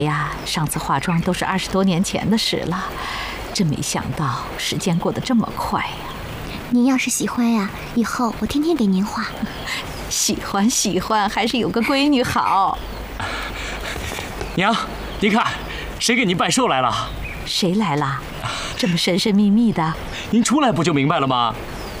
呀，上次化妆都是20多年前的事了，真没想到时间过得这么快呀。 您要是喜欢呀，以后我天天给您画。 喜欢，还是有个闺女好。 娘，您看，谁给您拜寿来了？ 谁来了？这么神神秘秘的？ 您出来不就明白了吗？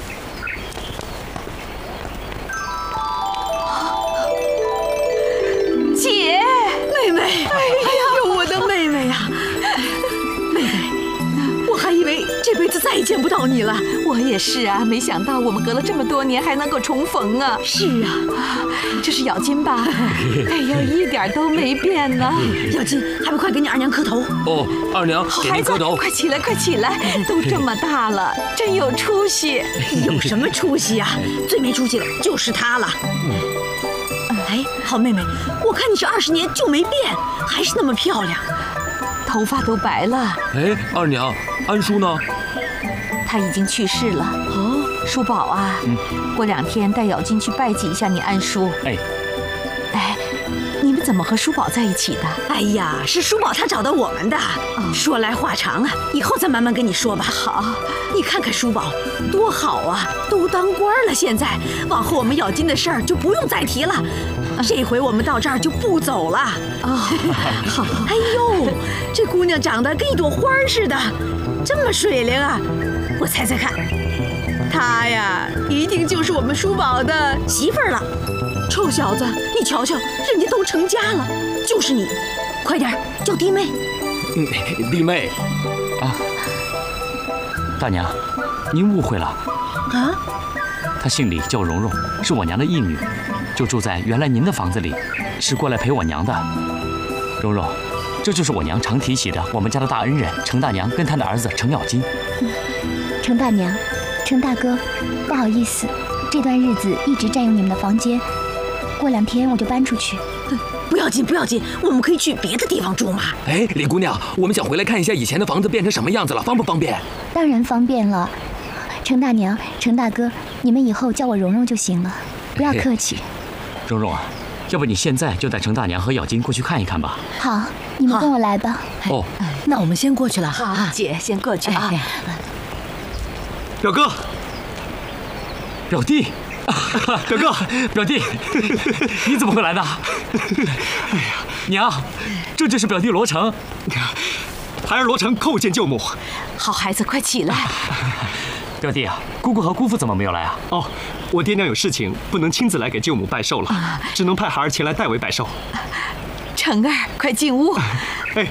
姐， 妹妹，哎呀，我的妹妹呀，妹妹，我还以为这辈子再也见不到你了。 我也是啊，没想到我们隔了这么多年还能够重逢啊。 是啊， 这是咬金吧？哎呦，一点都没变呢。 咬金，还不快给你二娘磕头？ 哦，二娘，给您磕头。 快起来，快起来！都这么大了，真有出息。 有什么出息啊？最没出息的就是她了。哎，好妹妹，我看你这20年就没变，还是那么漂亮， 头发都白了。 哎，二娘，安叔呢？ 他已经去世了。哦，叔宝啊，过2天带咬金去拜祭一下你安叔。 哎， 你们怎么和叔宝在一起的？ 哎呀，是叔宝他找到我们的。说来话长啊，以后再慢慢跟你说吧。 好， 你看看叔宝多好啊，都当官了，现在往后我们咬金的事儿就不用再提了。这回我们到这儿就不走了。 好。 哎呦，这姑娘长得跟一朵花似的，这么水灵啊！我猜猜看，她呀，一定就是我们叔宝的媳妇儿了。臭小子，你瞧瞧，人家都成家了，就是你，快点叫弟妹。 弟妹。 啊，大娘，您误会了。 啊？ 她姓李，叫蓉蓉，是我娘的义女，就住在原来您的房子里，是过来陪我娘的。蓉蓉，这就是我娘常提起的我们家的大恩人程大娘跟她的儿子程咬金。 程大娘，程大哥，不好意思，这段日子一直占用你们的房间，过2天我就搬出去。 不要紧，不要紧，我们可以去别的地方住嘛。 哎，李姑娘，我们想回来看一下以前的房子变成什么样子了，方不方便？ 当然方便了。程大娘，程大哥，你们以后叫我蓉蓉就行了，不要客气。 蓉蓉啊，要不你现在就带程大娘和咬金过去看一看吧。 好，你们跟我来吧。 哦， 那我们先过去了。 好，姐先过去啊。 表哥，表弟，表哥，表弟，你怎么会来的？哎呀，娘，这就是表弟罗成， 孩儿罗成叩见舅母。 好孩子，快起来。 表弟啊，姑姑和姑父怎么没有来啊？ 哦，我爹娘有事情，不能亲自来给舅母拜寿了，只能派孩儿前来代为拜寿。 成儿，快进屋。 哎，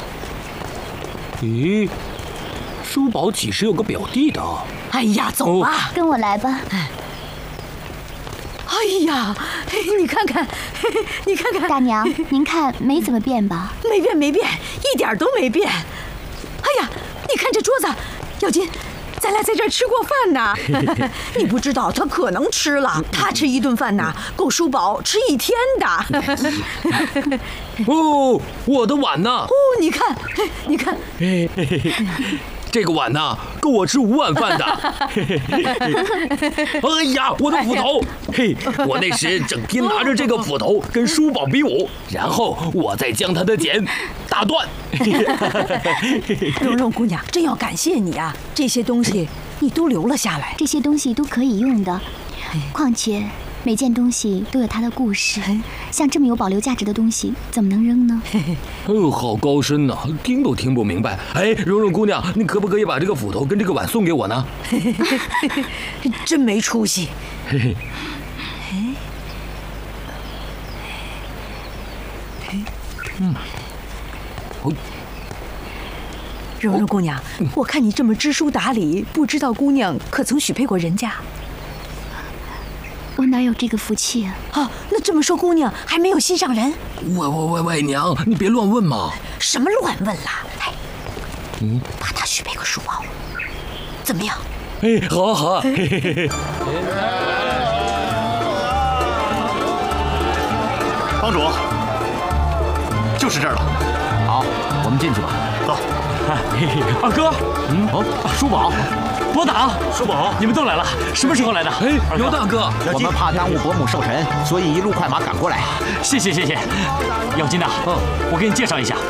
咦，叔宝岂是有个表弟的？ 哎呀，走吧， 跟我来吧。 哎呀，你看看，你看看， 大娘，您看没怎么变吧？ 没变，没变，一点都没变。哎呀，你看这桌子，咬金，咱俩在这儿吃过饭呢。你不知道他可能吃了，他吃1顿饭呐，够叔宝吃1天的。 哦，我的碗呢？ 哦，你看，你看。 这个碗呢，够我吃5碗饭的。哎呀，我的斧头！嘿，我那时整天拿着这个斧头跟叔宝比武，然后我再将他的剪打断。 蓉蓉姑娘，真要感谢你啊！这些东西你都留了下来， 这些东西都可以用的，况且每件东西都有它的故事。像这么有保留价值的东西，怎么能扔呢？ 好高深呐，听都听不明白。哎，蓉蓉姑娘，你可不可以把这个斧头跟这个碗送给我呢？ 真没出息。蓉蓉姑娘，我看你这么知书达理，不知道姑娘可曾许配过人家？ 我哪有这个福气啊！ 啊，那这么说，姑娘还没有心上人？ 喂，娘，你别乱问嘛！ 什么乱问啦？哎，把他许配个叔宝，怎么样？ 哎，好啊好啊！ 帮主，就是这儿了。 好，我们进去吧。 走。 二哥， 叔宝， 伯党， 叔宝， 你们都来了，什么时候来的？ 哎，刘大哥， 我们怕耽误伯母寿辰，所以一路快马赶过来。 谢谢。姚金呐，我给你介绍一下，